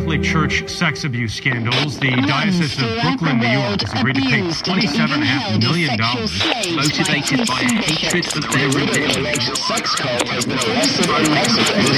Catholic Church sex abuse scandals, the Diocese of Brooklyn, New York, has agreed to pay $27.5 million. Motivated by a hatred of their religion. Sex cult has been arrested in Mexico.